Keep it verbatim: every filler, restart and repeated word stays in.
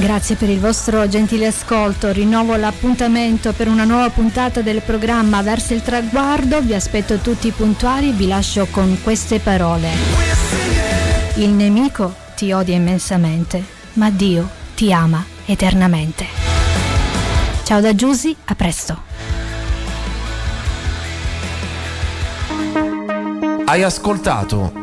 Grazie per il vostro gentile ascolto. Rinnovo l'appuntamento per una nuova puntata del programma Verso il traguardo. Vi aspetto tutti puntuali e vi lascio con queste parole. Il nemico ti odia immensamente, ma Dio ti ama eternamente. Ciao da Giusy, a presto. Hai ascoltato